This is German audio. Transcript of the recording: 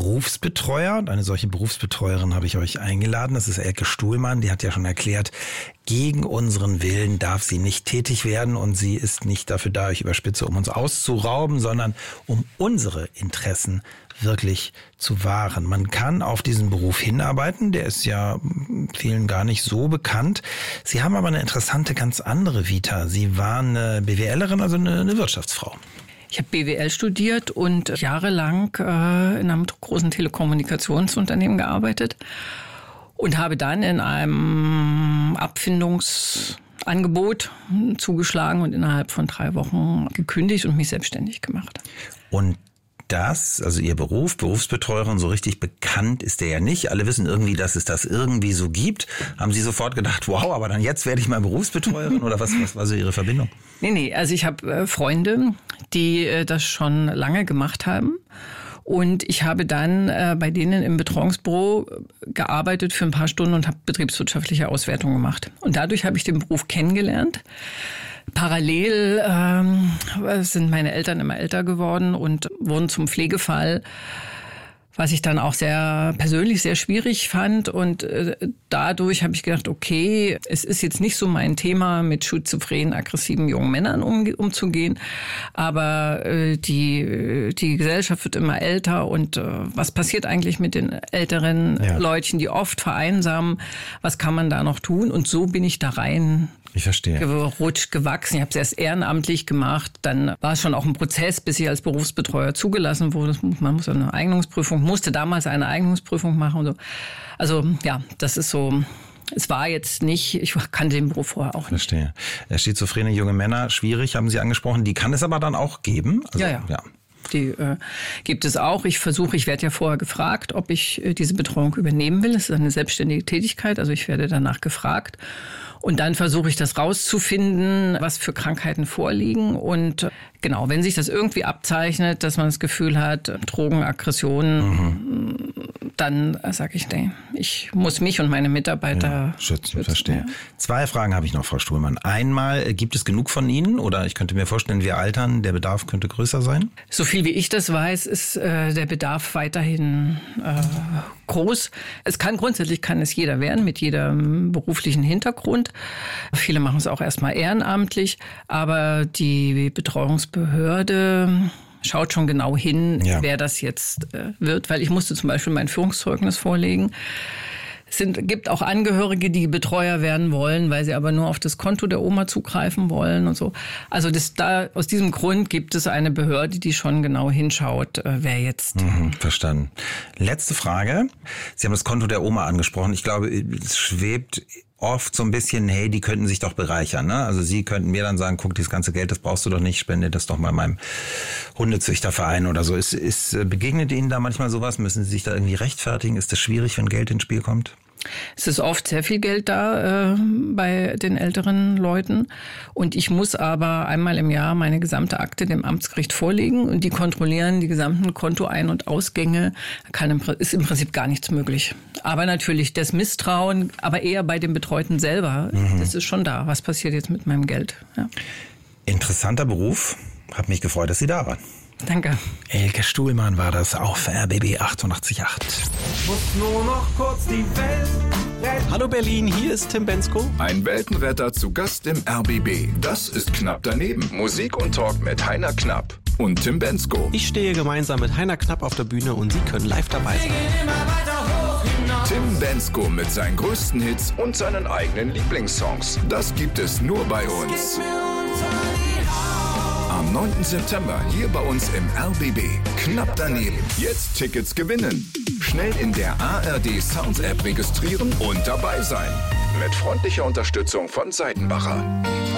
Berufsbetreuer. Und eine solche Berufsbetreuerin habe ich euch eingeladen. Das ist Elke Stuhlmann. Die hat ja schon erklärt, gegen unseren Willen darf sie nicht tätig werden. Und sie ist nicht dafür da, ich überspitze, um uns auszurauben, sondern um unsere Interessen wirklich zu wahren. Man kann auf diesen Beruf hinarbeiten, der ist ja vielen gar nicht so bekannt. Sie haben aber eine interessante, ganz andere Vita. Sie waren eine BWLerin, also eine Wirtschaftsfrau. Ich habe BWL studiert und jahrelang in einem großen Telekommunikationsunternehmen gearbeitet und habe dann in einem Abfindungsangebot zugeschlagen und innerhalb von 3 Wochen gekündigt und mich selbstständig gemacht. Und das, also Ihr Beruf, Berufsbetreuerin, so richtig bekannt ist der ja nicht. Alle wissen irgendwie, dass es das irgendwie so gibt. Haben Sie sofort gedacht, wow, aber dann jetzt werde ich mal Berufsbetreuerin? Oder was war so Ihre Verbindung? Nee, also ich habe Freunde, die das schon lange gemacht haben. Und ich habe dann bei denen im Betreuungsbüro gearbeitet für ein paar Stunden und habe betriebswirtschaftliche Auswertung gemacht. Und dadurch habe ich den Beruf kennengelernt. Parallel sind meine Eltern immer älter geworden und wurden zum Pflegefall, was ich dann auch persönlich sehr schwierig fand. Und dadurch habe ich gedacht, okay, es ist jetzt nicht so mein Thema, mit schizophrenen, aggressiven jungen Männern umzugehen. Aber die Gesellschaft wird immer älter. Und was passiert eigentlich mit den älteren Leutchen, die oft vereinsamen? Was kann man da noch tun? Und so bin ich da rein. Ich verstehe. Gewachsen. Ich habe es erst ehrenamtlich gemacht. Dann war es schon auch ein Prozess, bis ich als Berufsbetreuer zugelassen wurde. Man muss musste damals eine Eignungsprüfung machen und so. Also ja, das ist so. Es war jetzt nicht, ich kannte den Beruf vorher auch nicht. Verstehe. Schizophrene junge Männer, schwierig, haben Sie angesprochen. Die kann es aber dann auch geben? Also, ja. Die gibt es auch. Ich werde ja vorher gefragt, ob ich diese Betreuung übernehmen will. Es ist eine selbstständige Tätigkeit, also ich werde danach gefragt. Und dann versuche ich das rauszufinden, was für Krankheiten vorliegen. Und genau, wenn sich das irgendwie abzeichnet, dass man das Gefühl hat, Drogenaggressionen, dann sage ich, nee, ich muss mich und meine Mitarbeiter schützen. Verstehe. Ja. 2 Fragen habe ich noch, Frau Stuhlmann. Einmal, gibt es genug von Ihnen? Oder ich könnte mir vorstellen, wir altern, der Bedarf könnte größer sein? So viel wie ich das weiß, ist der Bedarf weiterhin groß. Grundsätzlich kann es jeder werden, mit jedem beruflichen Hintergrund. Viele machen es auch erstmal ehrenamtlich, aber die Betreuungsbehörde schaut schon genau hin, wer das jetzt wird, weil ich musste zum Beispiel mein Führungszeugnis vorlegen. Es gibt auch Angehörige, die Betreuer werden wollen, weil sie aber nur auf das Konto der Oma zugreifen wollen und so. Also aus diesem Grund gibt es eine Behörde, die schon genau hinschaut, wer jetzt. Verstanden. Letzte Frage. Sie haben das Konto der Oma angesprochen. Ich glaube, es schwebt oft so ein bisschen, hey, die könnten sich doch bereichern. Ne? Also Sie könnten mir dann sagen, guck, dieses ganze Geld, das brauchst du doch nicht, spende das doch mal meinem Hundezüchterverein oder so. Begegnet Ihnen da manchmal sowas? Müssen Sie sich da irgendwie rechtfertigen? Ist das schwierig, wenn Geld ins Spiel kommt? Es ist oft sehr viel Geld da bei den älteren Leuten. Und ich muss aber einmal im Jahr meine gesamte Akte dem Amtsgericht vorlegen und die kontrollieren die gesamten Kontoein- und Ausgänge. Ist im Prinzip gar nichts möglich. Aber natürlich das Misstrauen, aber eher bei dem Betreuten selber, das ist schon da. Was passiert jetzt mit meinem Geld? Ja. Interessanter Beruf. Hab mich gefreut, dass Sie da waren. Danke. Elke Stuhlmann war das auf RBB 88.8. Muss nur noch kurz die Welt retten. Hallo Berlin, hier ist Tim Bendzko. Ein Weltenretter zu Gast im RBB. Das ist Knapp daneben. Musik und Talk mit Heiner Knapp und Tim Bendzko. Ich stehe gemeinsam mit Heiner Knapp auf der Bühne und Sie können live dabei sein. Tim Bendzko mit seinen größten Hits und seinen eigenen Lieblingssongs. Das gibt es nur bei uns. Am 9. September hier bei uns im RBB. Knapp daneben. Jetzt Tickets gewinnen. Schnell in der ARD Sounds App registrieren und dabei sein. Mit freundlicher Unterstützung von Seidenbacher.